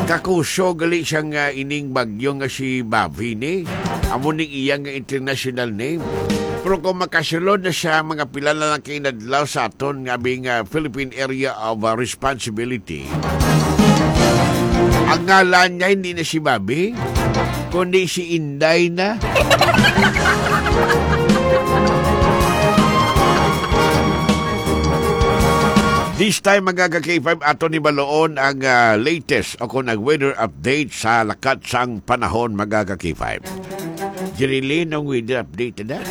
Kakuso gali siya nga ining bagyo nga si Bobby ni. Amo ning iyang nga international name. Pero kung makasulod na siya, mga pila na lang kinadlaw sa aton nga bing Philippine Area of Responsibility. Ang ngalan niya hindi na si Bobby, kundi si Inday na. This time, mga ka-K5, ato ni Baloon ang latest o kung nag-weather update sa lakat sang panahon, mga ka-K5. Jirilin ang weather update na.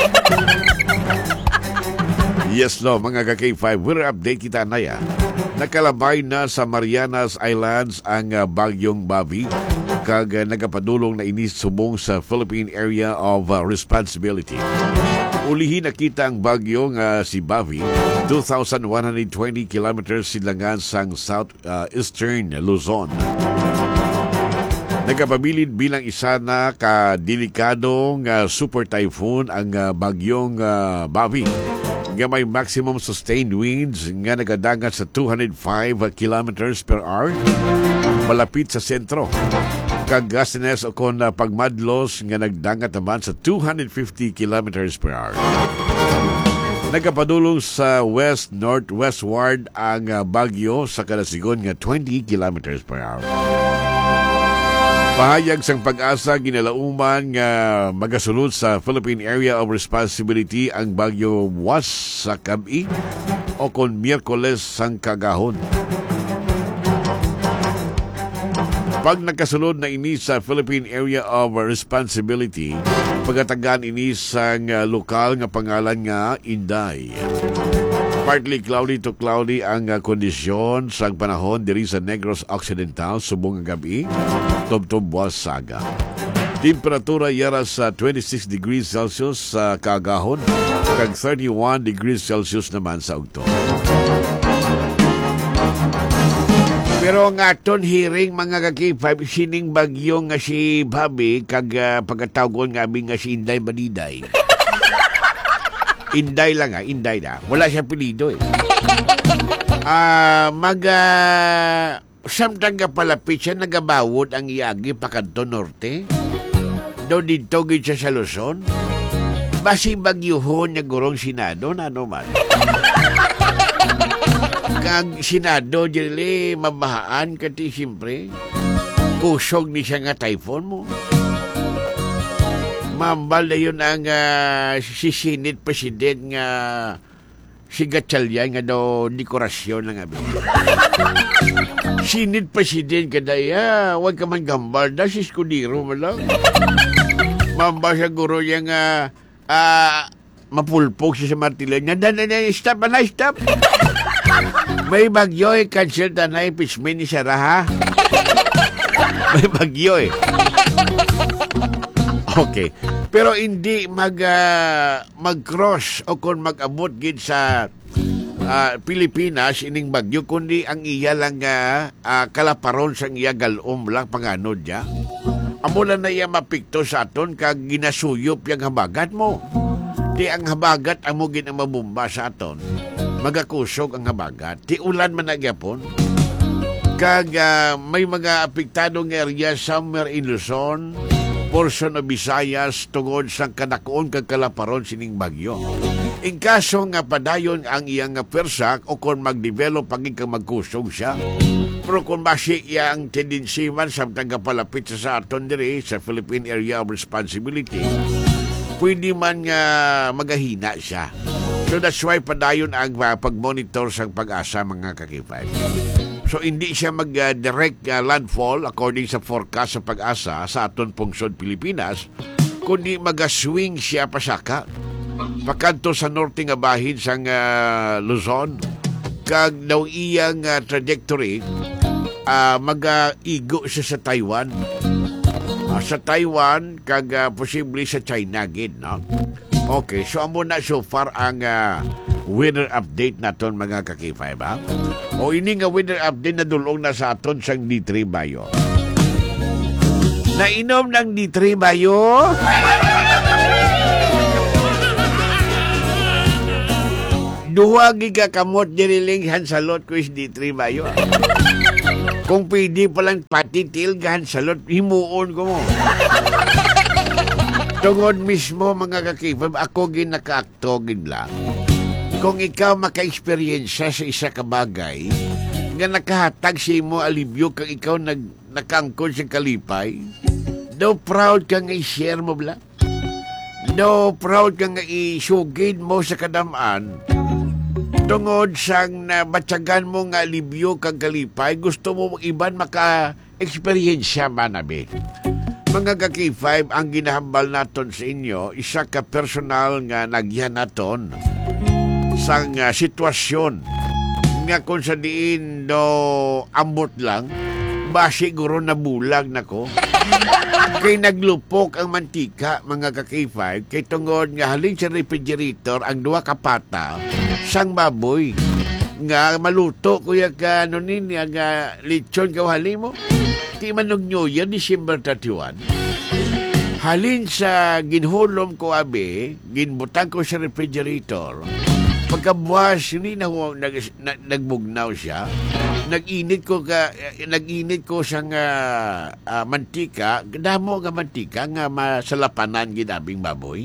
Yes, no, mga ka-K5, weather update kita na ya. Nakalabay na sa Marianas Islands ang bagyong Bobby kag nagapadulong na inis subong sa Philippine Area of Responsibility. Ulihin nakita ang bagyo nga si Bobby, 2,120 kilometers silangan sang southeastern Luzon. Nagapabilid bilang isa na kadelikadong super typhoon ang bagyong Bobby. Nga may maximum sustained winds nga nagadagat sa 205 kilometers per hour malapit sa sentro. Kagastines o kung pagmadlos nga nagdangat naman sa 250 kilometers per hour. Nagapadulong sa west-northwestward ang bagyo sa kalasigon nga 20 kilometers per hour. Pahayag sang pag-asa ginalauman nga magasulod sa Philippine Area of Responsibility ang bagyo was sa Kabi o kung Miyerkules sang kagahon. Pag nagkasulod na ini sa Philippine Area of Responsibility, pagatagan ini sa lokal nga pangalan nga Inday. Partly cloudy to cloudy ang kondisyon sa panahon diri sa Negros Occidental subong nga gabi, tubtob buwas saga. Temperatura yara sa 26 degrees Celsius sa kagahon, kag 31 degrees Celsius naman sa ugto. Pero nga aton hearing mga ka-K5 sining bagyo nga si Bobby kag pagkatawgon nga nga si Inday Badiday. Inday lang Inday na. Wala siya pilido eh. Samtang nga palapit siya nagabawod ang iagi pakanto norte. Do dito gid siya sa Luzon. Basi bagyuhon nga gurong Senado na man. Kag Senado, dili mabahaan kati siyempre. Kusog ni siya nga typhoon mo. Mambal na yun ang si Senate President nga si Gatchalian nga daw dekorasyon lang abi. Senate President ka daya, huwag ka man gambal da, si Scudero mo lang. Mambal siya guro yung mapulpog siya sa martilyo niya. Stop. May bagyo cancel tanay pitchman ni Sarah ha. May bagyo Okay. Pero hindi mag-cross o kung mag-abot gid sa Pilipinas ining bagyo kundi ang iya lang kalaparon sa iya galom lang panganod ya. Amo lang na iya mapikto sa aton kag ginasuyop yang habagat mo. Di ang habagat amo gin ang mabumba sa aton. Magakusog ang habagat. Ti ulan man nagyapon. Kag may mga apektadong area somewhere in Luzon, portion of Visayas tungod sa kanakoon kag kalaparon sining bagyo. In kaso nga padayon ang iyang persak o kung mag-develop paging kang magkusog siya. Pero kung basi iyang tendency man samtang kapalapit sa aton diri sa Philippine Area of Responsibility, pwede man nga magahina siya. So that's why padayon ang pag-monitor sa pag-asa mga ka-K5. So hindi siya mag-direct landfall according sa forecast sa pag-asa sa aton pungsod Pilipinas, kundi mag-swing siya pasaka. Pakanto sa norte nga bahin sa Luzon, kag daw iyang trajectory mag-igo siya sa Taiwan. Sa Taiwan, kag posible sa China gid, no? Okay, so amo na so far ang weather update naton mga ka-K5 ha? O ini nga weather update na dulong na sa aton sang D3 Bayo. Nainom ng D3 Bayo? Duha giga kamot diriling hansalot ko is D3 Bayo. Kung pwede palang patitilgan salot, himuon ko mo. Tungod mismo mga kakipab, ako ginakaakto lang. Kung ikaw maka-eksperyensya sa isa ka bagay, nga nakahatag siya mo alibyo kang ikaw nakangkon sa kalipay, no proud ka nga i-share mo bla? No proud ka nga isugid mo sa kadamaan, tungod sang nabatsagan mo nga alibyo kang kalipay, gusto mo iban maka-eksperyensya manabi. Mga kaki-5, ang ginahambal naton sa inyo, isa ka personal nga nagyan naton sang sitwasyon nga kung sa diin do ambot lang, ba siguro nabulag na ko. Kay naglupok ang mantika, mga kaki-5, kay tungod nga halin sa refrigerator ang duwa ka pata sang baboy. Nga maluto, kuya ka, ano niya, nga lechon ka halin mo. Di manog New Year, December 31. Halin sa ginhulom ko abi, ginbutang ko sa refrigerator. Pagkabuwas, hindi na nagbugnaw siya. Nag-init ko sa mantika, damo nga mantika nga masalapanan ginabing baboy.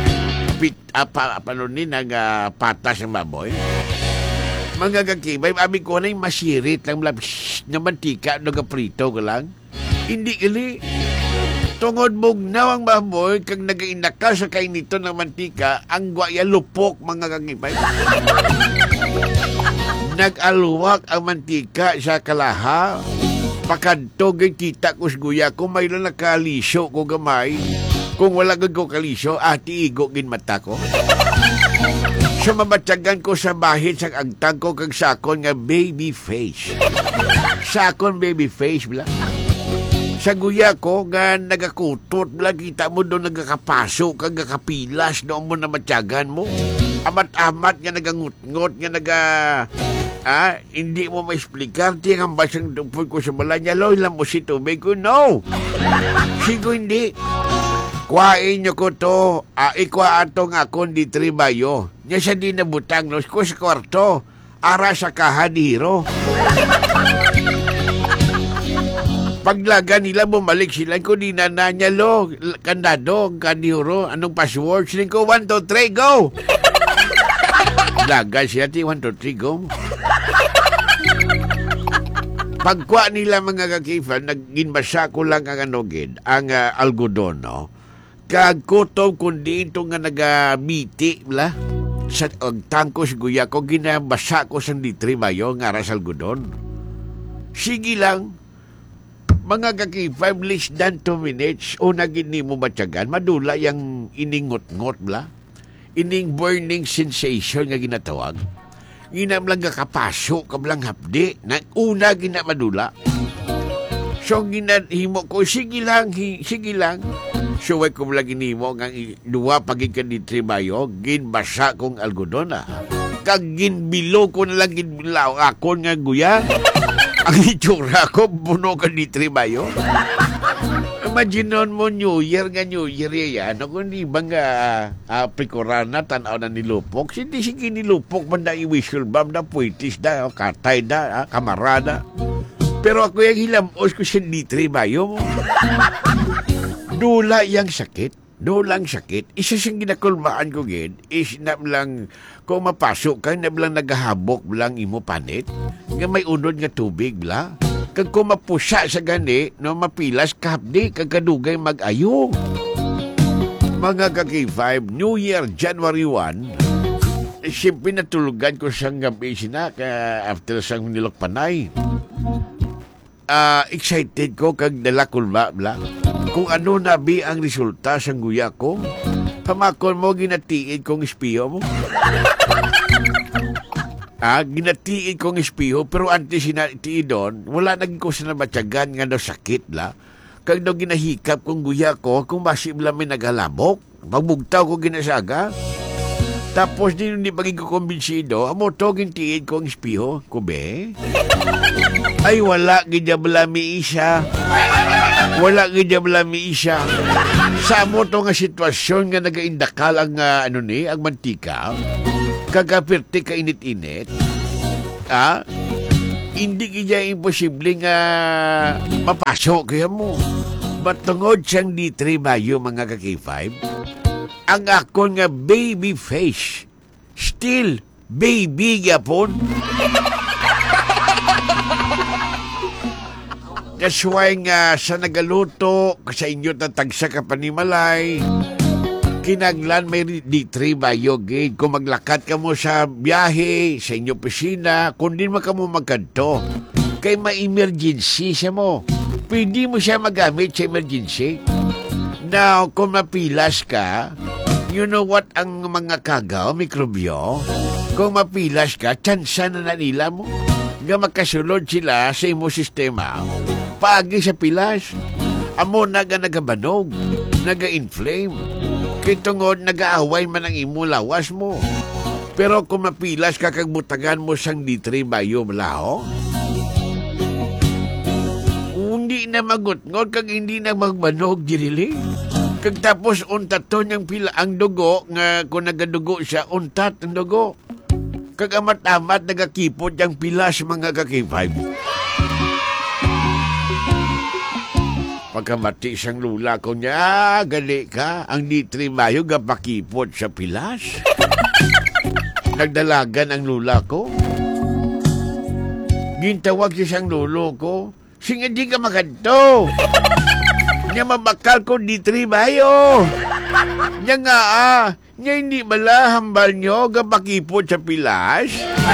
Panunin ang patas ng baboy. Mga kakibay, abi ko na yung masirit lang na mantika, nagaprito ko lang. Hindi gali. Tungod bugnaw ang baboy, kag nag-inaka sa kainito ng mantika, ang guaya lupok, mga kakibay. Nag-aluwak ang mantika sa kalaha. Pakadto, kita ko guya, kung mayroon nakalisyo ko gamay, kung wala ko kalisyo, ati igo ginmata ko. So mabatsagan ko sa bahid sa agtang ko kag sakon nga baby face. Sakon baby face bla. Sa guya ko nga nagakutot bla, kita mo doon nagakapaso kag nagapilas doon mo na matyagan mo. Amat-amat nga nagangut-ngot nga hindi mo ma-explicar. Tiyang ang basang dumpon ko sa balanya. Loy lang mo si tubig ko. No! Sigo hindi. Kuhain nyo ko to. Ikwa ato nga kundi tribayo. Nya siya di nabutang nos ko sa kwarto. Ara sa kahadiro. Paglaga nila, bumalik sila ko di na niya lo. Kandado, kanihuro. Anong password? Siling ko, 1, 2, 3, go! Laga siya ti, 1, 2, 3, go. Pagkwa nila mga kakifan, naginbasa ko lang ang anogid, ang algodon, no? Kagkutob kundi ito nga nagamiti, bla? Sa tangkos guya ko, ginabasa ko sa litri bayo, nga ras algodon. Sige lang, mga kakifan, less than 2 minutes, o nagini mo matyagan, madula yung iningot-ngot, bla? Ining burning sensation nga ginatawag. Ginam lang kakapaso, kablang hapdi, na una ginamadula. So, ginahimo ko, sige lang. So, way ko lang ginimo, nga duwa pagin ka ni Tribayo, ginbasa kong algodon, Kag ginbilo ko na lang ginbilaw ako nga guya. Ang itsura ko, buno ka ni Tribayo. Imagine mo New Year yan. Kung di ba nga prikorana, tanaw na nilupok. Hindi sige nilupok, banda i-whistle bomb na puitis da, katay da, kamarada. Pero ako yung hilamos ko sa litri bayo mo. Dula yung sakit. Dulang sakit. Isa siyang ginakulmaan ko gid is na lang kung mapasok ka, na lang nagahabok lang imo panit. Nga may unod nga tubig bla. Kag kung mapusa sa gani, no mapilas kahapdi, kagkadugay mag-ayo. Mga kaki-5, New Year, January 1, siyempre natulugan ko siyang gabi sina, after siyang nilok panay. Excited ko kag dalakulba, bla. Kung ano nabi ang resulta sa guya ko, pamakon mo ginatiid kong espiyo mo. Ginatiid kong espiho, pero antes sinatiid doon, wala naging ko sa nabatyagan nga daw sakit la. Kag daw ginahikap kong guya ko, kung basib lang may naghalabok, magbugtaw ko ginasaga. Tapos din hindi pagin ko kumbinsido, amo to gintiid kong espiho, kube. Ay wala, gidablami isa. Wala gidablami isa. Sa mo to nga sitwasyon nga nagaindakal ang ang mantika, kagapirti ka init-init, Hindi kaya imposible nga mapasok kaya mo. Batungod siyang D3 Mayo mga ka-K5, ang akon nga baby face, still baby yapon. Kasway nga sa nagaluto, sa inyo tatagsa ka panimalay, kinaglan may D3 Mayo gate. Kung maglakad ka mo sa biyahe, sa inyo pisina, kung di mo ka mo magkanto, kay ma-emergency siya mo. Pwede mo siya magamit sa emergency. Now, kung mapilas ka, you know what ang mga kagaw, mikrobyo? Kung mapilas ka, tsansa na nila mo. Nga makasulod sila sa imo sistema. Paagi sa pilas. Amo nagabanog, naga-inflame. Kitungod, nag-aaway man ang imo lawas mo. Pero kung mapilas ka, kagbutagan mo sang D3 Mayo malaho, hindi na magutngod kag hindi na magbanog dirili. Kag tapos untat to niyang pila ang dugo nga kung nagadugo siya untat ang dugo. Kag amat-amat nagakipot yang pilas mga ka-K5. Pagkamati siyang lula ko niya, gali ka, ang D3 Mayo gapakipot sa pilas. Nagdalagan ang lula ko. Gintawag siyang lulo ko. Singa di ka makanto. Nya mabakal ko D3 Mayo. Nya nga nya hindi bala hambal nyo gapakipot sa pilas.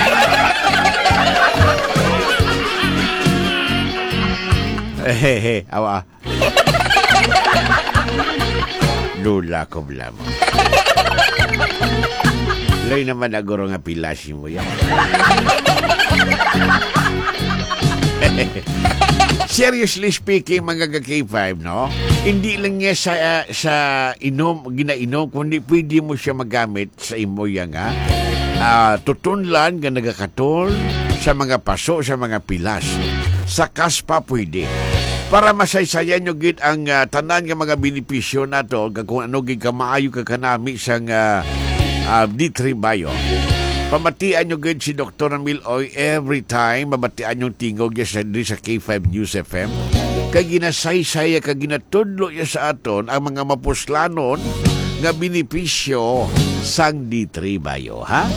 Awa. Lula ko blam. Lay naman aguro nga pilasin mo yan. Seriously speaking, mga K5, no? Hindi lang niya sa ginainom, kundi pwede mo siya magamit sa imo yan, ha? Tutunlan, nga nagakatol, sa mga paso, sa mga pilas. Sa kaspa pwede. Para masaysayan nyo gid ang tanan nga mga benepisyo na to, kung ano gid ka maayo ka kanami sa D3 Mayo. Pamatian nyo gid si Dr. Miloy every time. Pamatian yung tingog niya sa K5 News FM. Kag ginasaysaya, kag ginatudlo niya sa aton ang mga mapuslanon nga benepisyo sang D3 Mayo, ha?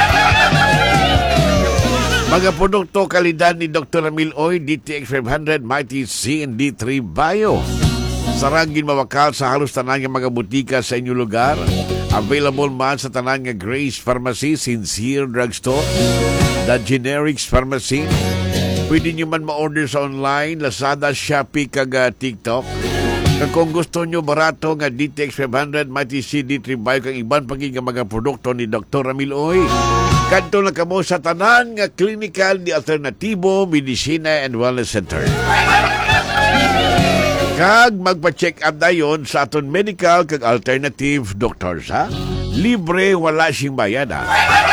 Mga produkto kalidad ni Dr. Miloy, DTX 500, Mighty C, and D3 Bio. Sarangin mawakal sa halos tanan nga mga butika sa inyong lugar. Available man sa tanan nga Grace Pharmacy, Sincere Drugstore, The Generics Pharmacy. Pwede nyo man ma-order sa online, Lazada, Shopee, kag TikTok. Kung gusto nyo barato nga DTX 500, Mighty C, D3 Bio, kag iban paging mga produkto ni Dr. Miloy, kanto na kamo sa tanan nga clinical ni Alternativo Medicina and Wellness Center. Kag magpa-check up dayon sa aton medical kag alternative doctors, ha? Libre, wala sing bayad, ha?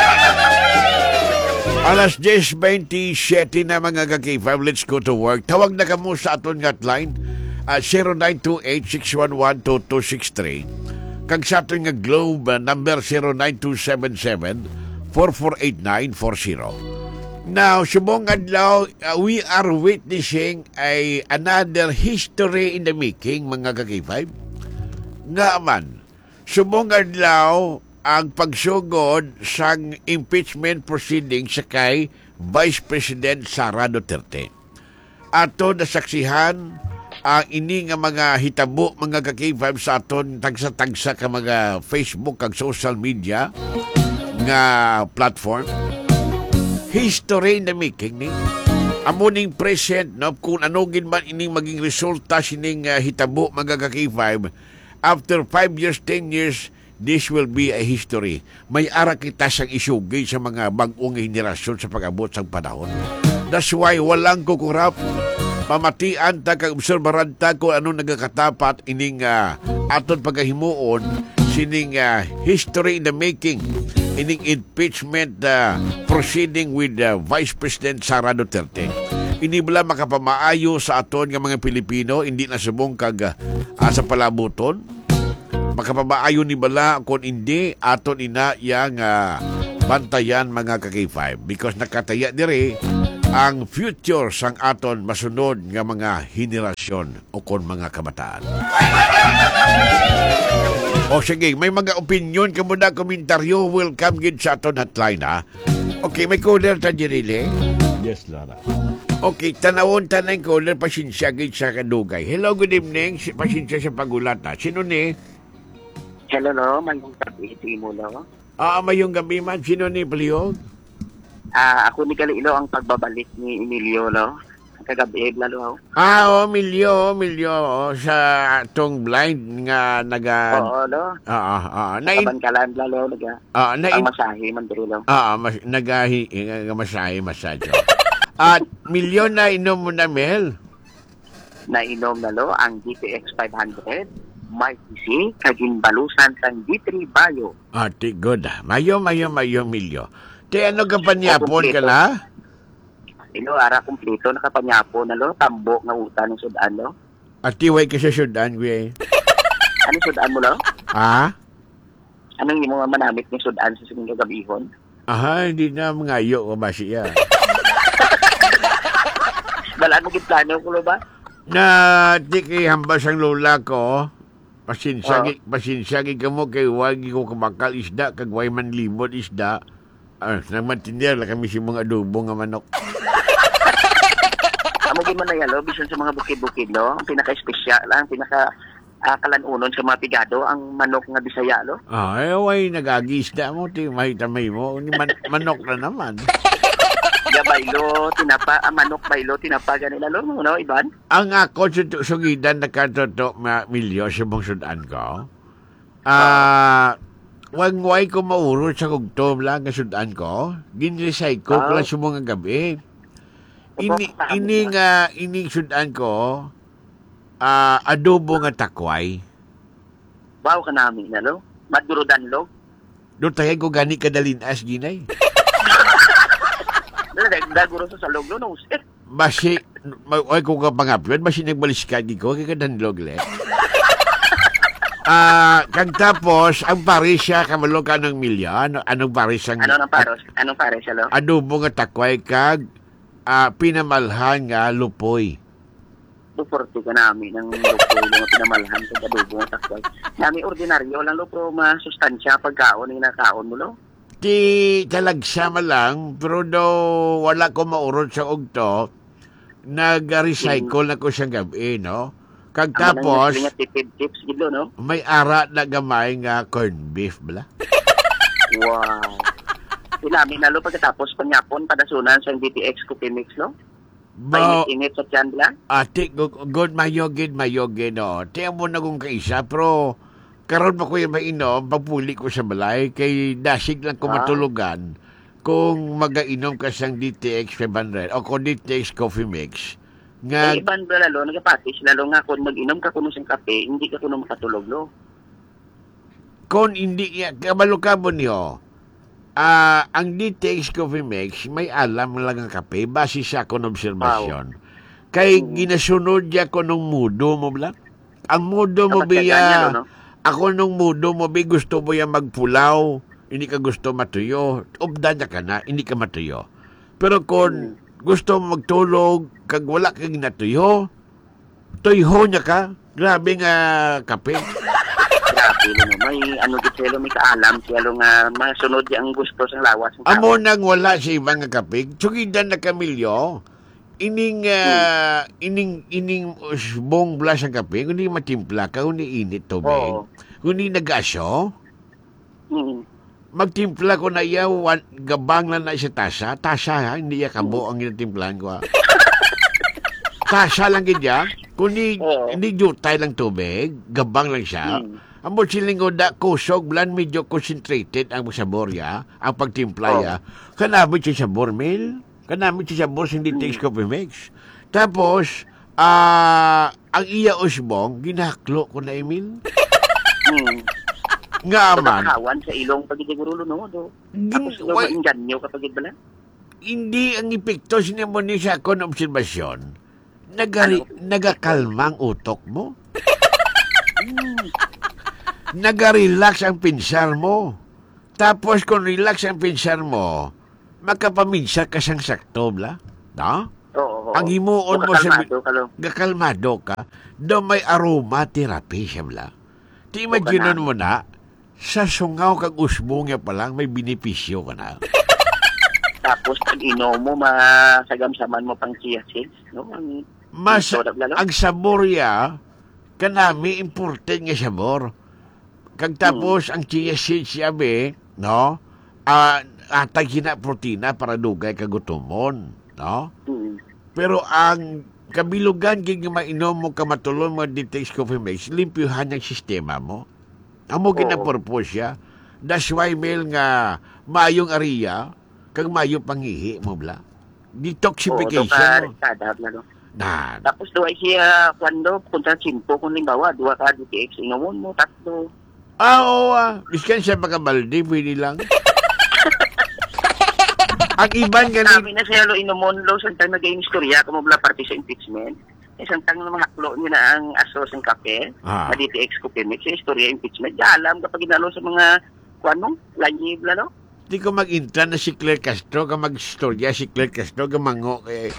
Alas 10:27 na mga ka-K5, let's go to work. Tawag na kamo sa aton hotline at 0928-611-2263. Kag sa aton nga Globe number 09277-448940. Now, subong adlaw, we are witnessing another history in the making, mga ka-K5. Nga man, subong adlaw ang pagsugod sa impeachment proceeding sa kay Vice President Sara Duterte. Ato nasaksihan ang ini nga mga hitabo, mga ka-K5, sa aton tagsa-tagsa ka mga Facebook kag social media nga platform. History in the making ni. Amuning present, no, kung ano gin man ining maging resulta sining hitabo, mga ka-K5, after 5 years, 10 years, this will be a history. May ara kita sang isugi sa mga bagong henerasyon sa pag-abot sang panahon. That's why walang kukurap. Pamatian ta, kag obserbaran ta kung ano nagakatapat ining aton pagahimuon sining history in the making, ining impeachment proceeding with Vice President Sara Duterte. Hindi bala makapamaayo sa aton nga mga Pilipino, hindi na subong kag sa palabuton. Makapamaayo ni bala kung hindi aton ina yang bantayan, mga ka-K5, because nakataya dire ang future sang aton masunod nga mga henerasyon o kon mga kabataan. O sige, may mga opinion ka muna, komentaryo, welcome gid sa aton hotline ha. Okay, may caller ta Jirile? Yes, Lara. Okay, tanawon tanay caller, pasensya gid sa kadugay. Hello, good evening. Pasensya sa pagulat ha. Sino ni? Hello, no? Mayong gabi, Timo, no? Mayong gabi man. Sino ni Palihog? Ako ni Kalilo ang pagbabalik ni Emilio, no? Kagabi, lalo. Milyo, sa atong blind nga naga... Oo, no? Kabankalan, lalo, ang masahe, mandrilo. Masahe, masadyo. At milyon na inom mo na, Mel? Nainom na, lo, ang GTX 500, Marquisi, kagimbalusan sang D3 Bayo. Good. Mayo, milyo. Te, ano ka panyapon ka na? Ilo, ara kumpleto, nakapanyapo na, lo, tambo nga uta ng sudan, lo. At tiway ka sa sudan, we. Ano sudan mo, lo? Anong yung mga manamit ng sudan sa sining kagabihon? Hindi na mga iyo ko ba siya? Balaan mo plano ko, lo ba? Na di kay hambas ang lola ko, pasinsagi ka mo kay wagi ko kamakal isda, kag way man limod isda. Nagmatindihan lang kami si mga adobo nga manok. Amugin man na yan, lo, bisan sa mga bukid-bukid, lo, ang pinaka-espesyal, ang pinaka-kalanunon sa mga pigado, ang manok nga Bisaya, lo. Way nag-agisda mo, mahita-may mo, manok na naman. Baylo, tinapa, manok baylo, tinapa, ganila, lo, no, Iban? Ang ako, sugidan na katoto, milyo, sa mong sudan ko, wangway ko maurot sa kugtom lang nga sudan ko, gin-recycle ko lang sa mga gabi. Ini sudan ko, adobo nga takway. Wow ka namin, lo? Madurodan, lo? Doon tayo ko gani kadalinas, ginay. Nagdaguro sa salog, lo, no? Basi, ay ko ka pangapiwan, basi nagbaliskadi ko, kaya kadanlog le. Kag tapos, ang pares siya, kamalo ka ng milya, anong pares ang... Anong pares siya, lo? Adobo nga takway, kag pinamalhan nga lupoy. Duporte ka namin ng lupoy nga pinamalhan sa adobo nga takway. Nami ordinaryo lang, lo, pero masustansya pagkaon yung nakaon mo, lo? Talagsama lang, pero daw wala ko maurot sa ugto, nag-recycle na ko sa gabi, no? Kag tapos, tips, gilo, no? may ara na gamay nga corned beef, bala. Wow. Silami na, lo, pagkatapos panyapon, padasunan sa GTX Cookie Mix, lo? Init sa tiyan, bala? Good mayogin, no? Tiyan mo na kung kaisa, pero karon pa ko yung mainom, pagpuli ko sa balay, kay dasig lang ko matulugan kung magainom ka sang DTX 500 o kung DTX Coffee Mix. Nga iban ba lalo, nagapatis lalo nga kung mag-inom ka kuno sing kape, hindi ka kuno makatulog, lo. Kung hindi, kabalo ka mo niyo, ang DTX Coffee Mix, may alam lang ang kape, base sa akong obserbasyon. Kay ginasunod niya ko nung mudo mo bala. Ang mudo mo biya, ako nung mudo mo biya, gusto mo yan magpulaw, hindi ka gusto matuyo, ubdan niya ka na, hindi ka matuyo. Pero kung gusto mo magtulog, kag wala kang natuyo, tuyho niya ka, grabe nga kape. Grabe no, may gitselo, may kaalam siya lo nga masunod ang gusto sa lawas. Amo nang wala sa ibang nga kape, sugidan na kamilyo, ining bong blas ang kape, kundi matimpla ka, kundi init tubig, kundi nag-aso, magtimpla ko na iya, gabang lang na sa tasa, ha, hindi iya kabo ang ginatimplan ko. Tasa lang ganyan, kundi hindi jutay lang tubig, gabang lang siya. Ang siling da, kusog, blan, medyo concentrated ang saborya, ang pagtimpla ya. Kanamit siya sabor, Mel. Kanamit siya sabor, hindi takes coffee mix. Tapos, ang iya usbong, ginaklo ko na, Emil. Nga man. Kawan sa ilong pagigigurulo, no? Tapos inganyo kapag ibala? Hindi ang epekto sinimo ni sa akong obserbasyon. Nagakalmang utok mo. Nagarelax ang pinsar mo. Tapos kung relax ang pinsar mo, makapaminsa ka sang sakto, bla? No? Oo. Ang himuon mo sa Kalmado ka lo. gakalmado ka, daw may aromatherapy siya bla. Ti imagine mo na, sa sungaw kag usbong niya pa lang, may benepisyo ka na. Tapos pag inom mo, masagamsaman mo pang chia seeds. No? Ang sabor ya, kanami important nga sabor. Kag tapos ang chia seeds siya be, no? Atay hina protina para dugay kagutomon, no? Pero ang kabilugan kung mainom mo kamatulon mo detox coffee mix, limpyuhan ang sistema mo. Ang mo ginapurpose siya. That's why mail nga mayong area, kag mayo pangihi mo bla. Detoxification mo. Na. Tapos doon siya, kwando, kontra chimpo, kung limbawa, 2 ka DTX, ingawon mo, 3. Oo, miskan siya pagkabaldi, pwede lang. Ang iban ganin... Sabi na siya, lo, inomon, lo, santang nag-game istorya, kumabla party sa impeachment. Santang mahaklo niya na ang asos ng kape, na DTX ko pimik, sa istorya impeachment. Di alam kapag inalo sa mga, kwanong, lanyib, no? Di ko mag-intra na si Claire Castro, ka mag-istorya si Claire Castro, gamango,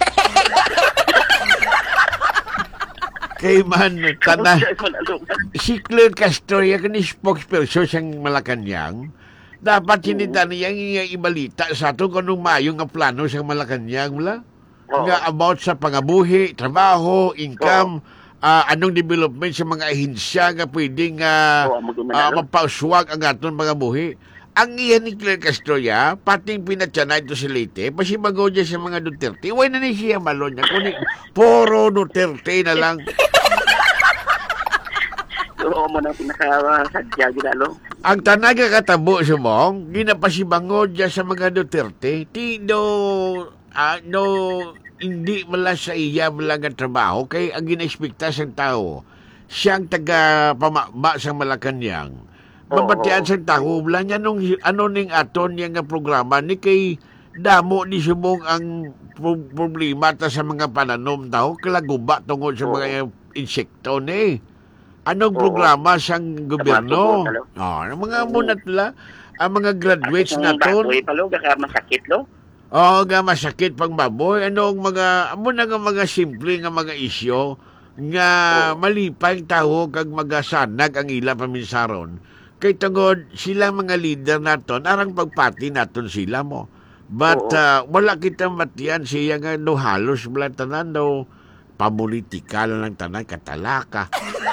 kay man, si Claire Castro, yan ni spokesperson siyang Malacanang, dapat hinita niya ibalita sa ato kung anong mayong nga plano sa Malacanang, wala? Nga about sa pangabuhi, trabaho, income, anong development sa mga ahinsya nga pwedeng mapauswag ang aton pangabuhi. Ang iyan ni Claire Castro ya, pating pinatsanay ito si Leyte, pasibago niya sa mga Duterte, huwag na siya malo niya, kunin, puro Duterte na lang. Oo mo na pinakasadya, ginalo. Ang tanaga katabo sa mong, ginapasibango niya sa mga Duterte, hindi mala sa iya mala nga trabaho, kay ang gina-expecta sa tao, siyang taga-pamaba sa Malacanang, mabatian sa tao, wala niya nung ano ning aton niya nga programa, ni kay damo ni subong ang problema ta sa mga pananom tao, kalaguba tungod sa mga insekto ni. Anong programa siyang gobyerno? Ang mga munat la, ang mga graduates na to. Baboy palo, masakit lo? Oo, masakit pang baboy. Anong mga simple nga mga isyo nga malipay tao kag magasanag ang ila paminsaron. Kay tungod sila mga leader naton, arang pagpati naton sila mo. But wala kita matiyan siya nga no halos bala tanan no pamulitikal lang tanan katalaka.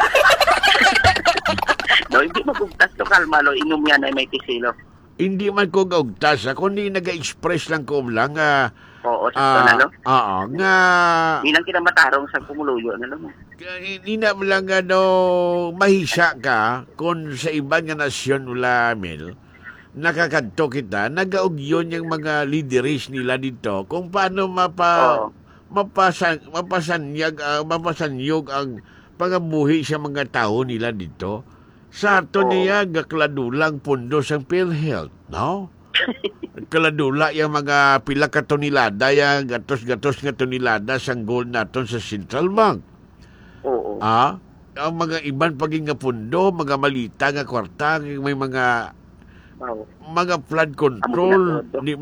No, hindi magugtas to kalma lo, inom yan ay may tisilo. Hindi man ko gaugtas, kundi nag-express lang ko lang oo, sa na lo. Oo, nga ilang kinamatarong sa kumuluyo na lo mo. Hindi na lang mahisa ka kung sa ibang nga nasyon wala mil nakakadto kita, nagaugyon yung mga leaders nila dito kung paano mapasanyog ang pangabuhi sa mga tao nila dito. Sa ato niya, gakladulang pundo sa PhilHealth, no? Kaladula yung mga pila ka tonelada, yung gatos-gatos nga tonelada sa gold naton sa Central Bank. Oo. Ang mga iban paging nga pundo, mga malita nga kwarta, may mga flood control,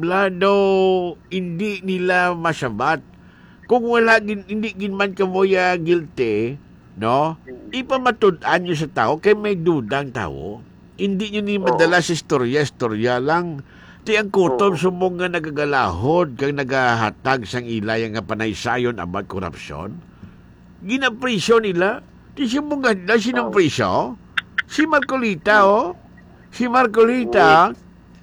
hindi nila masabat. Kung wala, hindi ginman ka mo guilty, no? Ipamatud-an nyo sa tao, kay may dudang tao. Hindi nyo ni madala sa istorya lang. Ti ang kutob sumong nga nagagalahod, kang nagahatag sang ilay nga panaysayon about korupsyon. Ginapriso nila. Ti sumong nga, sinong priso? Si Marcolita, Si Marcolita,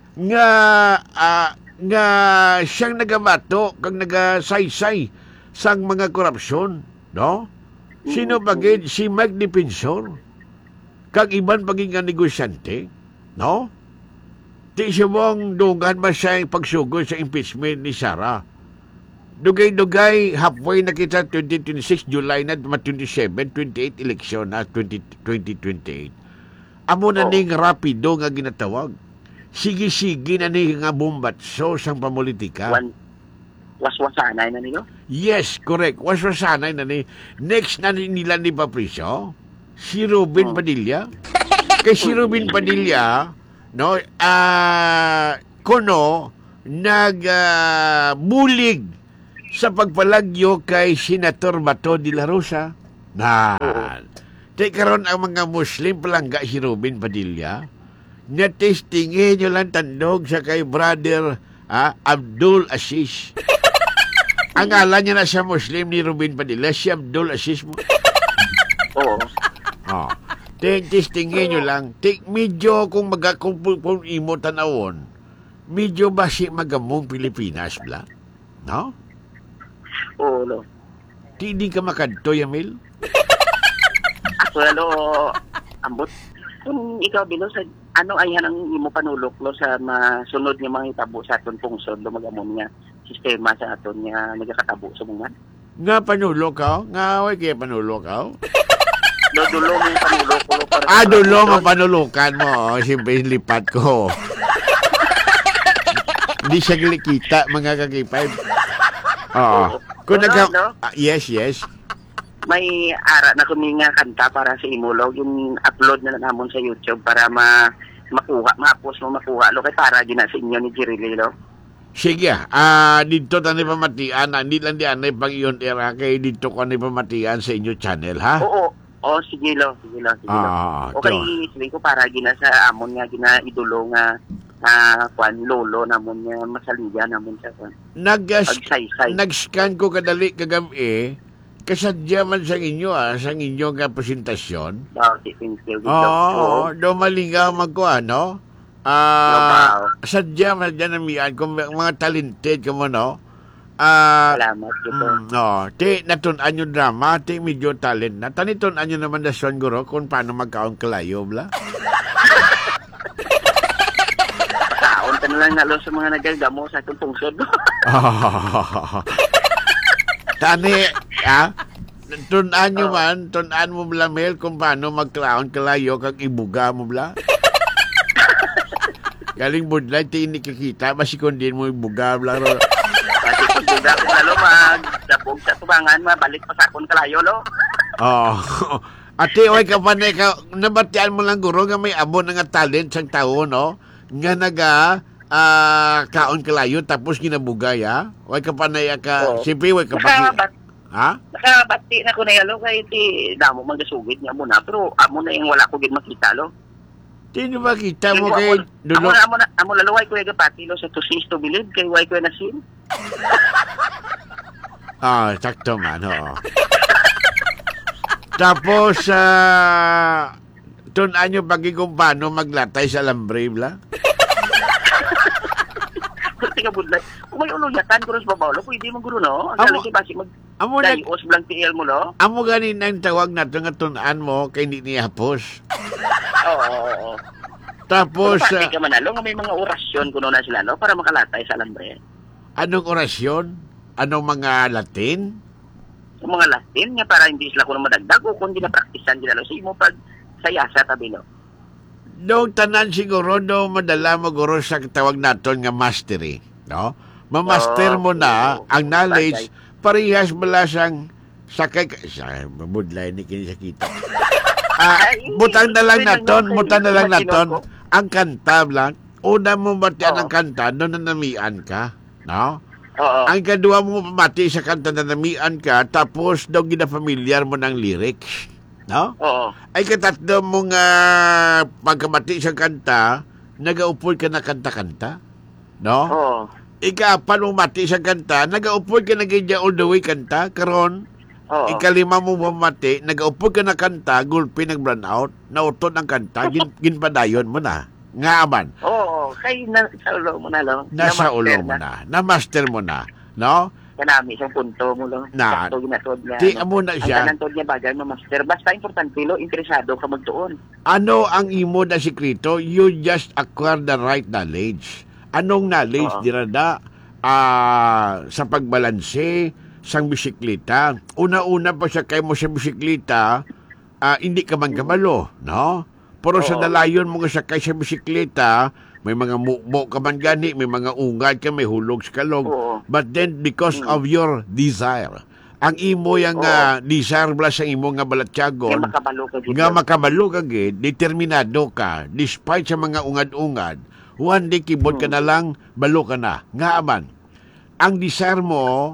nga siyang nagamato, kang nagasaysay sang mga korupsyon, no? Sino bagid? Si Mike Defensor. Kag iban paging nga negosyante, no? Di siya mong dungan ba siya pagsugod sa impeachment ni Sara. Dugay-dugay, halfway na kita 2026, July na, 27, 28 election na 2028. Amo na ning rapido nga ginatawag. Sige-sige na ni nga bombatso sang pamulitika. Waswasanay na nilo? Yes, correct. Waswasanay na ni. Next na nila ni Papriso, si Robin Padilla. Kay si Robin Padilla, no, kuno, nagbulig sa pagpalagyo kay Senator Bato de la Rosa. Di karon ang mga Muslim palangga si Robin Padilla. Na-testingin nyo lang tandog sa kay brother Abdul Aziz. Ang ngalan niya na sa Muslim ni Robin Padilla, si Abdul Aziz mo. Oo. Testingin nyo lang. Medyo kung kung imo tanawon, medyo basi magamong Pilipinas, bla? No? Oo, no. Di ka makadto, Yamil? Ako, ambot. Kung ikaw, Bilo, sa ano ay ang imo panuloklo sa masunod nga mga itabo sa aton pungsod, lumagamon nga sistema sa aton nga nagakatabo sa mga? Nga panulok ka? Nga away kaya panulok ka? Dulo mo yung panuloklo. Dulo mo panulukan mo. Siyempre, lipat ko. Hindi siya kita, mga kakipay. Oo. Kung yes. May ara na kami nga kanta para sa Imulog, yung upload na namon sa YouTube para ma-post mo makuha. Kay para gina sa inyo ni Jerry Lilo. Sige, dito tanay pamatian, hindi lang di anay pang iyon era, kay dito ko anay pamatian sa inyo channel, ha? Oo. Sige lo. Okay, sabihin ko para gina sa amon nga gina idolo nga lolo namon nga masaliga namon sa kwan. Nag-scan ko kadali kagabi, kasadya man sa inyo, sa inyo nga presentasyon. Malingaw magko, ano? Sadya man dyan namiyan, kung mga talented ka mo, no? Salamat dito. Natunan yung drama, medyo talent na. Tanitunan nyo naman na son guro kung paano magkaon kalayo, bla? Taon ka na lang nalo sa mga nagagamo sa itong pungsod. Tunan nyo man, tunan mo bla, Mel, kung paano magkaon kalayo kag ibuga mo, bla? Galing budlay, tinik kikita, masikon din mo ibuga, bla, ro. Buga ko lalo magdabog sa tubangan, mabalik pa sa akong kalayo, lo. Ate, oy, kapanay ka, nabatian mo lang guro nga may abo na nga talent sang tao, no? Nga kaon kalayo, tapos ginabugay, ha? Oy, kapanay ka, siyempre, oy, kapaki... Nakabati na ko na yalo, kay damo magasugid niya muna, pero amo na yung wala ko gid makita, lo. Sino ba kita mo kay dulo? Amo laluway ko yung pati lo sa tusis to bilid kay way ko na sin. Sakto man, oo. Tapos, tunan nyo pagi kung paano maglatay sa lambre, bla? Tika budlay. Kung may uluyatan ko sa babaw, lo, pwede mo guro, no? Ang galing basi dayos blang tiil mo, lo? Amo ganin ang tawag na ito nga tunan mo kay hindi niya hapos. Oo. Tapos... Pati ka manalo, may mga orasyon kuno na sila, no? Para makalatay sa lambre. Anong orasyon? Anong mga Latin? Yung mga Latin, nga para hindi sila kuno madagdag o kung di na-practicean nila, so mo pag saya sa tabi, no? Noong tanan siguro, madala mo guro sa tawag naton nga mastery, no? Mamaster mo na ang knowledge, parehas bala siyang sakay... Mabudlay ni kinisakita. Butang na lang naton, ang kanta lang. Una mo batian ang kanta, doon nanamian ka, no? Ang kadua mo pamati sa kanta nanamian ka, tapos daw ginafamiliar mo ng lyrics, no? Ay katatlo mo nga pagkamati sa kanta, nagaupod ka na kanta-kanta, no? Ika-apan mo mati sa kanta, nagaupod ka na ganyan all the way kanta, karon. Ikalima mo mamati, nag-upod ka na kanta, gulpi nag-run out, nautod ang kanta, ginpadayon mo na. Nga aman. Kay nasa ulo mo na, lo. Nasa ulo mo na. Na-master mo na. No? Kanami isang punto mo, lo. Sakto ginatod niya. Di amo na siya. Ang tanantod niya bagay ma-master. Basta importante, lo, interesado ka magtuon. Ano ang imo na sikrito? You just acquire the right knowledge. Anong knowledge, dirada? Sa pagbalanse, sang bisikleta. Una-una pa siya kay mo sa bisikleta, hindi ka man kabalo, no? Pero sa dalayon mo nga sakay sa bisikleta, may mga mukbo ka man gani, may mga ungad ka, may hulog sa kalog. But then, because of your desire, ang imo yung desire bala sa imo nga balatyagon, nga makabalo ka gid, determinado ka, despite sa mga ungad-ungad, one day kibot ka na lang, balo ka na. Nga aman, ang desire mo,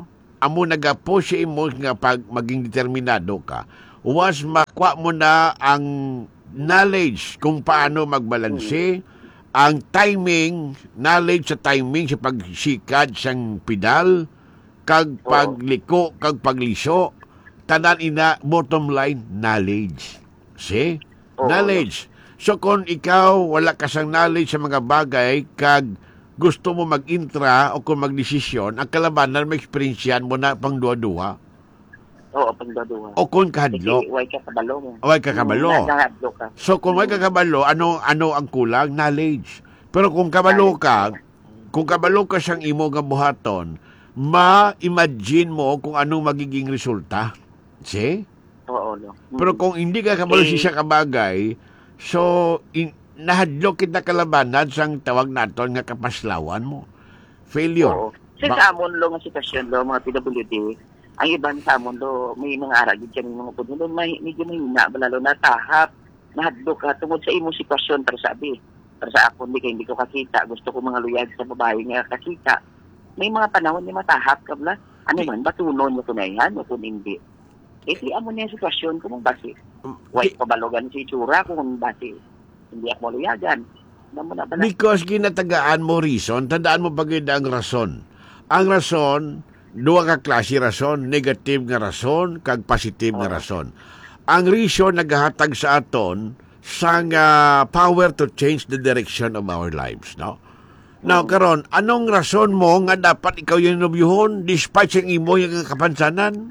amo nagapush sa imo nga pag maging determinado ka, was makuha mo na ang knowledge kung paano magbalanse, ang timing, knowledge sa timing sa pagsikad sang pedal, kag pagliko, kag pagliso, tanan ina, bottom line, knowledge. See? Knowledge. So kung ikaw wala ka sang knowledge sa mga bagay, kag gusto mo mag-intra o kung magdesisyon, ang kalabanan may experiencean mo na pang duwa-duwa. Oo, pagdaduha. O kung kahadlo. Way ka kabalo mo. Way ka kabalo. Nahadlo ka. So kung way ka kabalo, ano ang kulang? Knowledge. Pero kung kabalo ka sang imo nga buhaton, ma-imagine mo kung anong magiging resulta. See? Oo, no. Pero kung hindi ka kabalo siya kabagay, so nahadlo kita kalabanan sang tawag naton nga kapaslawan mo. Failure. Oo. Sa amon lo nga sitwasyon lo, mga PWD, ang ibang sa amon lo, may mga aragid kami mga puno lo, medyo mahina, lalo na tahap, nahadlo ka, tungod sa imong sitwasyon, para sabi. Para sa ako, hindi ko kakita, gusto ko mga luyag sa babae nga kakita. May mga panahon na matahap ka bala. Ano man, batunon mo tunayan o kung hindi. Amon niya sitwasyon, kung basi. White pabalogan si itsura, kung basi. Hindi ako maluyagan. Because ginatagaan mo reason, tandaan mo bagay ang rason. Ang rason, duwa ka klase rason, negative nga rason, kag positive nga rason. Ang reason nagahatag sa aton sang power to change the direction of our lives, no? Now, karon, anong rason mo nga dapat ikaw yung nobyuhon despite siyang imo yung kapansanan?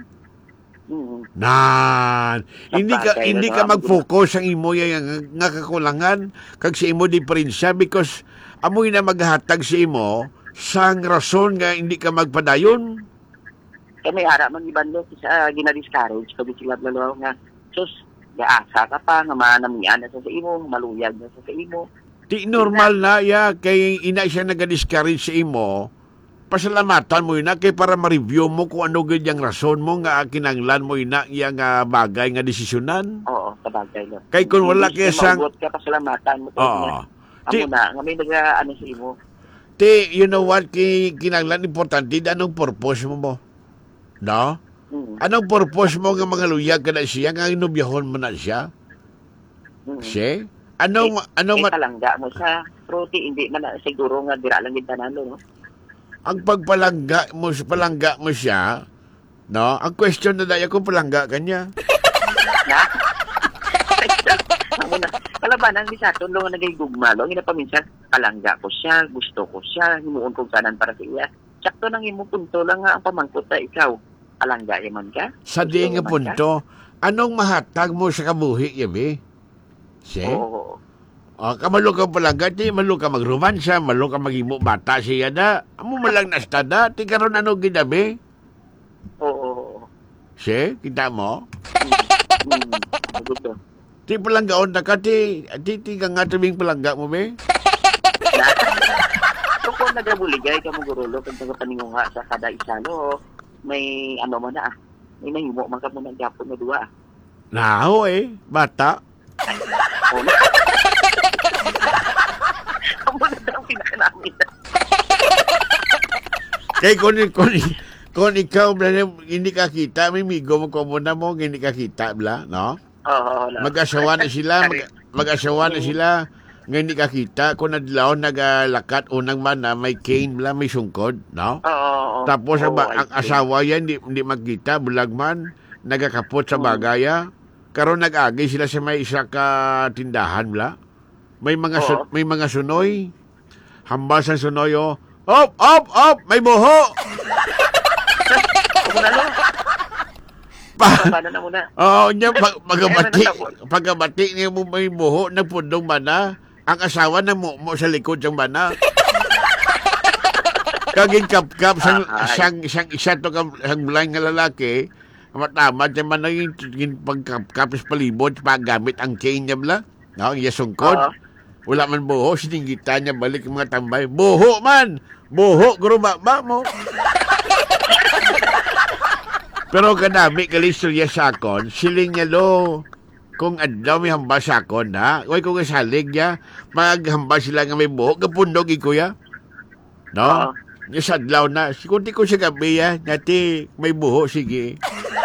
Hindi ka mag-focus ang imo yung nga kakulangan kag sa imo diferensya because amoy na maghatag sa imo sang rason nga hindi ka magpadayon. May ara man iban lo sa gina-discourage pag sila lalo nga sus gaasa ka pa nga manamian na sa imo, maluyag na sa imo. Di normal na kay ina siya naga-discourage sa imo. Pasalamatan mo ina kay para ma-review mo kung ano gid yang rason mo nga kinanglan mo ina yang bagay nga desisyonan. Oo, sabagay lo. Kay kun wala kay sang pasalamatan mo na nga may naga ano sa imo. You know what, kinanglan importante, anong purpose mo? No? Anong purpose mo nga mga luyag ka na siya, nga inubyahon mo na siya? Siya? Anong palangga mo sa fruity, hindi man siguro nga dira lang yung tanan, no? Ang pagpalangga mo siya, no? Ang question na daya kung palangga ka niya. Kalabanan ni Saturn lo nga nagigugma lo, paminsan palangga ko siya, gusto ko siya, himuon kong kanan para sa iya. Sakto nang imo punto lang nga ang pamangkot na ikaw. Palangga yaman ka? Sa di nga punto, anong mahatag mo sa kabuhi, yabi? Siya? Oo. Kamalo ka palangga, ti malo ka magromansya, malo ka magimo bata siya na. Amo malang nastada, ti karon ano gidabi? Oo. Siya? Kita mo? Gusto. Ti palanggaon na ka, ti ka nga tabing palangga mo, be? So kung nagabuligay ka mo gurulo, kung paningunga sa kada isa, no, may ano mo na may mahimo man ka mo ng Japon na duwa. Naho bata. Amo na daw pinakanamin. Kay kung ikaw, hindi ka kita, may migo mo ko muna mo, hindi ka kita, bla, no? Oo. Mag-asawa na sila, nga hindi ka kita, kung nadlaw nagalakat unang mana, may cane bla, may sungkod, no? Oo. Tapos ang asawa yan, hindi magkita, bulag man, nagakapot sa bagaya, karon nag-agi sila sa may isa ka tindahan bla. May mga sunoy, hambas ang sunoy, Op! May buho! Paano na muna? Niya, pagkabati niya mo may buho, nagpundong bana, ang asawa na mo sa likod ng bana. Kaging kap-kap, sang isa to sang blind nga lalaki, matamad siya man naging pagkap-kap sa palibot, paggamit ang cane niya bla, no, ang yasungkod. Wala man buho, sininggitan niya balik ang mga tambay. Buho man! Buho, gruma ba mo? Pero kanami, kalistorya sa akon, siling niya lo, kung adlaw may hamba sa akon, ha? Huwag kung salig niya, maghamba sila nga may buho, kapundog ikuya. No? Nasadlaw na. Kunti ko sa gabi, Nati, may buho, sige.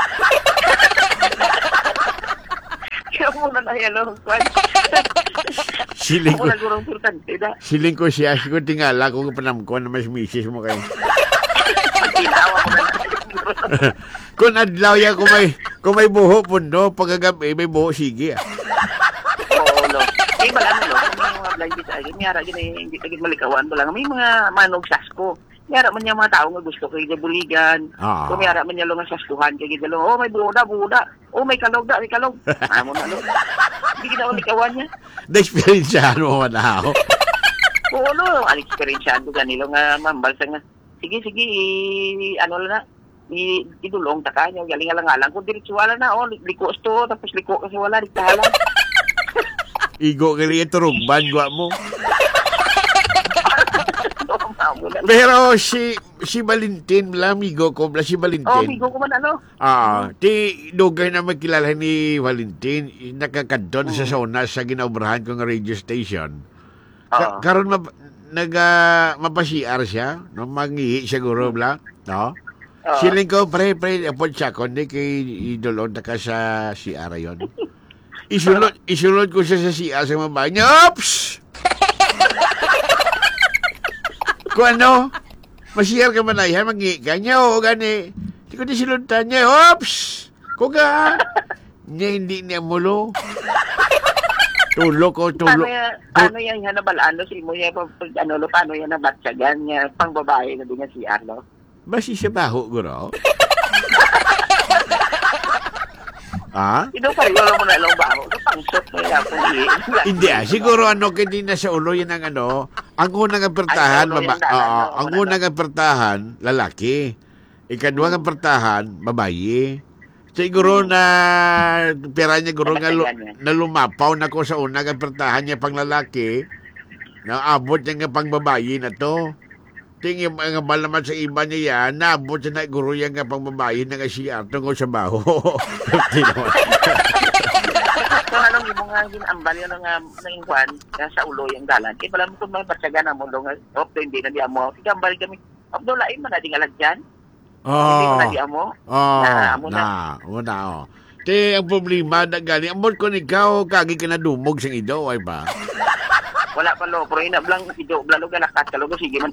Kaya muna na yan, Kwan. Siling ko, Ako nagurong importante na. siling ko siya. Sigo tingala kung panamko na mas misis mo kayo. Pagkinawa ko na. Kung adlaw yan, kung may buho, pundo. Pagkagabi, may buho, sige. Oo, no. Eh, wala mo, no. Kung may mga blind date, ay, miyara, hindi tagit malikawan mo lang. May mga manog sasko. Miyara man niya mga tao nga gusto kay buligan. Kung miyara man niya lang ang saskuhan kay gidalo. Oh, may buda. Oh, may kalog. Amo na, no. Hindi kita malikawan niya. Na-experiencehan mo man ako. Oo, no. Ang experiencehan ko ganilo nga mambalsa nga. Sige, ano lang na. Idulong ta ka niya. Galing nga lang. Kung diretsuala na, liko sto. Tapos liko kasi wala. Diktahalang. Igo kali ito rugban, gwa mo. Pero si Valentin, amigo ko, si Valentin. Amigo ko man ano. Ti dugay na magkilala ni Valentin, nakakadton sa sauna sa ginaobrahan kong radio station. Karon mapasiar siya, no mangihi siguro bla, no? Siling ko pre apod siya kundi kay idolon ta ka sa CR yon. Isulod ko siya sa CR sa mga niya. Oops! Kung ano, masiyar ka man ay, mangi ka niya, o gani. Di ko disiluntan niya, oops! Kuga! Niya hindi niya mulo. Tulo. Paano yan nabalaan si mo yan, paano yan nabatsagan niya, pang babae na din niya si Arlo? Basi siya baho, guro? Ito pa rin, wala mo na lang baho. Pangsot na yan, hindi siguro hindi na sa ulo yan ang ang unang apertahan, ang unang apertahan, lalaki. Ikadwa ang apertahan, babae. Siguro na pera niya guro nga na lumapaw na ko sa unang apertahan niya pang lalaki, na abot niya nga pang babae na to. Tingin nga bal naman sa iba niya yan, naabot siya na guro yan nga pang babae na nga siya tungkol sa baho. Kung anong yung mga ginambal yun nga naging kwan sa ulo yung dalan. Eh, pala mo kung may batsaga na mo doon, hindi na di amo. Igambal kami, Abdullah, mo na di nga lagyan. Hindi mo na di amo. Muna. Te, ang problema na galing, amot ko ikaw, kagi ka na dumog sa ido, ay ba? Wala pa lo, pero inablang ido, blalo ka lakat ka lo, sige man.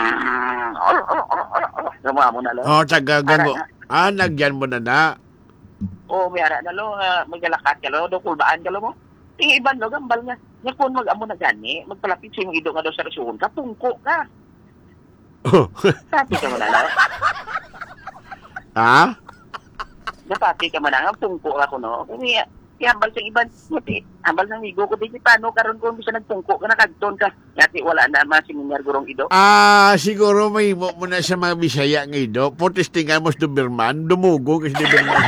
Gama mo na lo. Taga gango. Nagyan mo na. May ara na lo, magalakat ka lo, kulbaan ka lo mo. Tingin iban lo, gambal nga. Nga kung mag-amo na gani, magpalapit sa yung ido nga daw sa resuon ka, tungko ka. Pati ka mo na lo. Napati ka mo na nga, tungko ako no. Kung hambal sa iban, hambal ng igo ko, di paano karon kung bisa nagtungko ka, nakagton ka. Yati wala na masiminyar gurong ido. Siguro may mo na sa mga Bisaya ng ido, potestingan mo sa Doberman, dumugo kasi Doberman.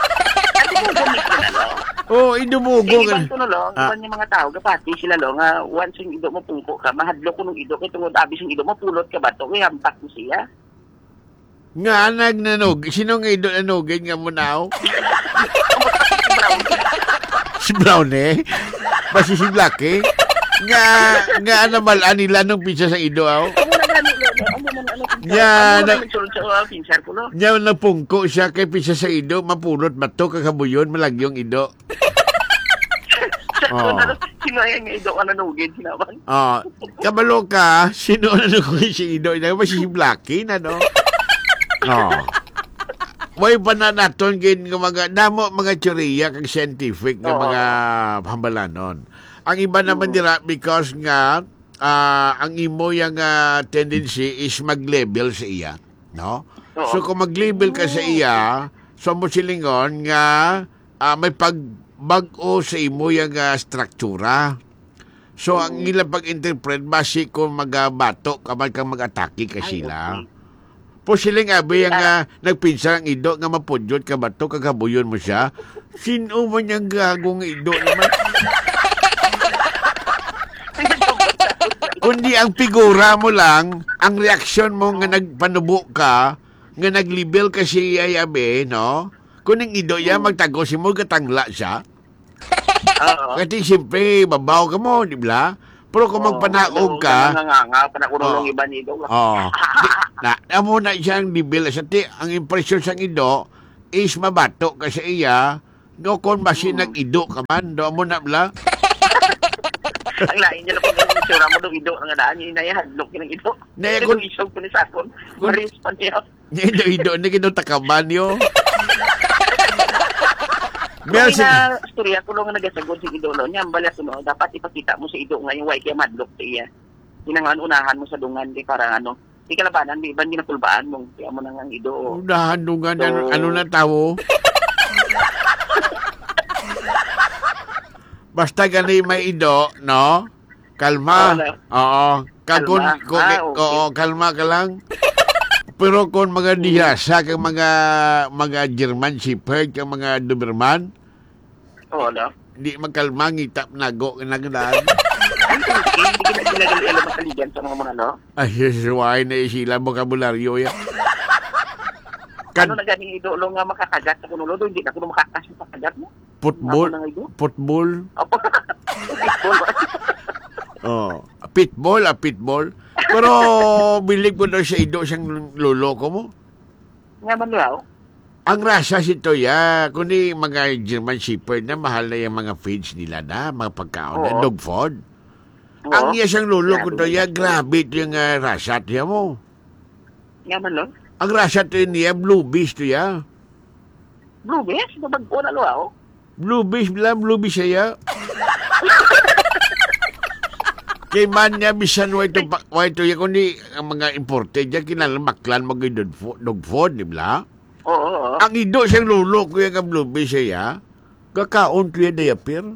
Idumugo ka. Iban ko no lo, iban yung mga tao, kapati sila lo, nga once yung ido mo tungko ka, mahadlo ko ng ido, kaya tungod abis yung ido mo, pulot ka ba to, kaya hampak mo siya. Nga nagnanog, sino nga ido nanogin nga mo na Si Brownie? Basi si Blackie? Nga namalaan nila nung pizza sa ido, Nga napungko siya kay pizza sa ido, mapulot bato, kakabuyon, malagyong ido. Sino yan nga ido ka nanugin, sinaban? Kabalo ka, sino nanugin si ido? Basi si Blackie na, no? May pa na naton gin mga damo mga teorya kag scientific nga mga hambalanon. Ang iba naman dira because nga ang imo yang tendency is mag-label sa iya, no? So kung mag-label ka sa iya, so mo silingon nga may pagbag-o sa imo yang struktura. So ang ilang pag-interpret base kung magabato kapag kang mag-atake ka sila. Po siling abi ang nagpinsa ang ido nga mapudyot ka ba to kagabuyon mo siya? Sino man yung gagong ido naman? Kundi ang figura mo lang, ang reaksyon mo nga nagpanubo ka, nga naglibel ka siya abi, no? Kuning ido ya magtago si mo gatangla siya. Kasi siyempre babaw ka mo, di ba? Pero kung magpanaog ka, panakulong iba nido. amo na siyang nibil. Sa ang impresyon sa ido is mabato kasi iya. No, kung masin nag-ido ka man, do mo na bla. Ang lain niya lang kung yung isura mo nung ido nga daan niya inayahadlok yung ido. Naya Kung isog ko ni Sakon, maris pa niya. Ido, hindi kinong takaman yo. Kung na storya ko lang nga nagasagod si ido lo niya, ang balas no, dapat ipakita mo sa ido nga yung way kaya madlok sa iya. Hinangan unahan mo sa dungan, di parang di kalabanan, di iban ginapulbaan mo, kaya mo nang ang ido. Unahan dungan, so, ano na tawo? Basta gani may ido, no? Kalma. Oo. Kalma ka lang. Pero kung mga dihasa, kang mga German Shepherd, kang mga Doberman, di magkalma, ngitap nago, nagdaan. Hindi ka na sila gali makaligan sa mga Ay, suway na sila bokabularyo yan. Ano na ganing ido lo nga makakagat sa kunulo, hindi na kuno makakas sa kagat mo. Football. Pitbull. Pero bilig mo daw sa ido siyang luloko mo. Nga man daw? Ang rasa sito kundi mga German Shepherd na mahal na yung mga feeds nila na, mga pagkaon na, dog food. Ang iya siyang luloko to grabe ito yung rasa niya mo. Nga man lo? Ang rasa to niya, blue beast to ya. Blue beast? Babagpo na lo Blue beast siya. Kay man niya, bisan way to ya, kundi ang mga imported niya, kinalamaklan mag-dog food, di ba? Oo. Ang ido siyang lulo, kuya ka blue beast siya, kakaon kuya diaper.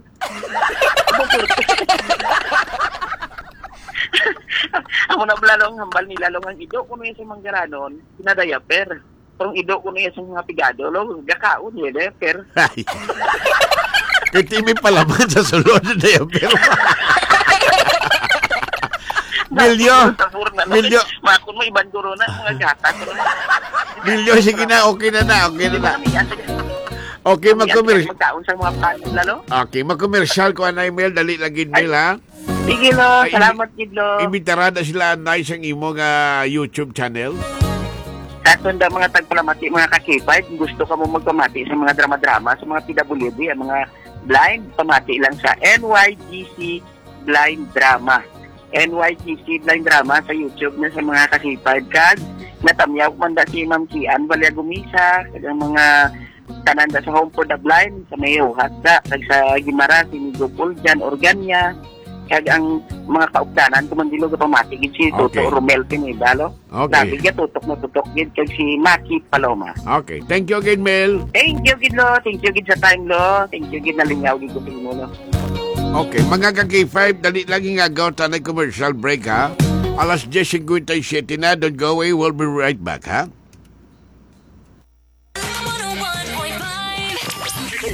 Ako na blalong hambal ni lalong ang ido, kuno yung sa manggaranon, pinadayaper. Pero ido ko na yung sa mga pigado, gakaon yung diaper. Kaya timi palaman sa sulod na diaper. Milyo. Makon mo, ibang duro na, mga gata. Milyo, sige na, okay na. Okay, mag-commercial. Magkaon sa mga panin lalo? Okay, mag-commercial ko na email, dali lagi mail ha. Sige lo, salamat Gidlo. Imbitara na sila anay sa imo nga YouTube channel. Sa tunda mga tagpalamati, mga kakipay, gusto ka mo magpamati sa mga drama-drama, sa mga PWD, ang mga blind, pamati lang sa NYGC Blind Drama. NYGC Blind Drama sa YouTube na sa mga kakipay. Kag, natamyaw manda si Ma'am Kian, balya gumisa, kag ang mga kananda sa Home for the Blind, sa Mayo Hatda, kag sa Gimara, si Migo Puljan, Organia, kag ang mga kaugdanan, kumandilo ka pamati, gid si Toto Romel Pinidalo. Okay. Lagi ka tutok na tutok, gid kag si Maki Paloma. Okay. Thank you again, Mel. Thank you, gid lo. Thank you, gid sa time, lo. Thank you, gid na lingaw, gid ko mo, lo. Okay. Mga ka-K5, dali lagi nga gaw tanay commercial break, ha? Alas 10:57 na. Don't go away. We'll be right back, ha?